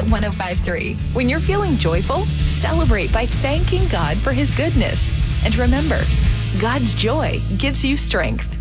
at 105.3. When you're feeling joyful, celebrate by thanking God for His goodness. And remember, God's joy gives you strength.